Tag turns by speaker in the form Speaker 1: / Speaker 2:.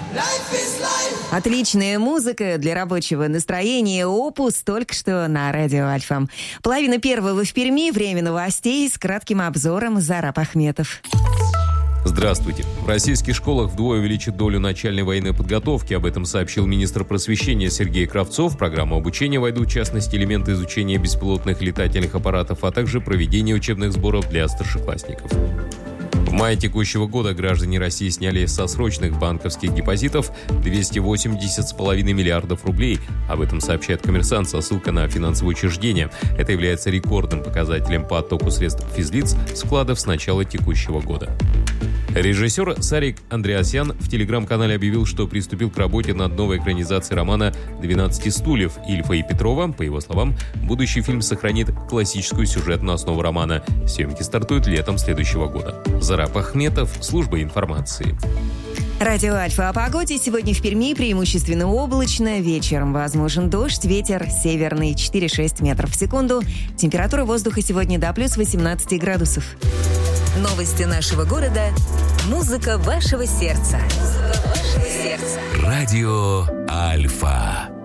Speaker 1: Отличная музыка для рабочего настроения. Опус только что на Радио Альфа. Половина первого в Перми. Время новостей с кратким обзором. Зараб Ахметов.
Speaker 2: Здравствуйте. В российских школах вдвое увеличат долю начальной военной подготовки. Об этом сообщил министр просвещения Сергей Кравцов. В программу обучения войдут, в частности, элементы изучения беспилотных летательных аппаратов, а также проведение учебных сборов для старшеклассников. В мае текущего года граждане России сняли со срочных банковских депозитов 280,5 миллиардов рублей. Об этом сообщает «Коммерсант» со ссылкой на финансовые учреждения. Это является рекордным показателем по оттоку средств физлиц с вкладов с начала текущего года. Режиссер Сарик Андреасян в телеграм-канале объявил, что приступил к работе над новой экранизацией романа «12 стульев» Ильфа и Петрова. По его словам, будущий фильм сохранит классическую сюжетную основу романа. Съемки стартуют летом следующего года. Зараб Ахметов, служба информации.
Speaker 1: Радио Альфа о погоде. Сегодня в Перми преимущественно облачно. Вечером возможен дождь. Ветер северный 4-6 метров в секунду. Температура воздуха сегодня до плюс 18 градусов.
Speaker 3: Новости нашего города. Музыка вашего сердца.
Speaker 4: Радио Альфа.